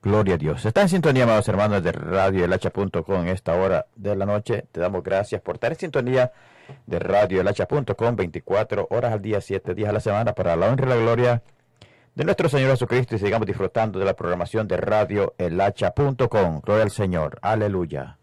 Gloria a Dios. Está en sintonía, amados hermanos de radioelhacha.com en esta hora de la noche. Te damos gracias por estar en sintonía de radioelhacha.com 24 horas al día, 7 días a la semana, para la honra y la gloria de nuestro Señor Jesucristo, y sigamos disfrutando de la programación de radioelhacha.com. Gloria al Señor. Aleluya.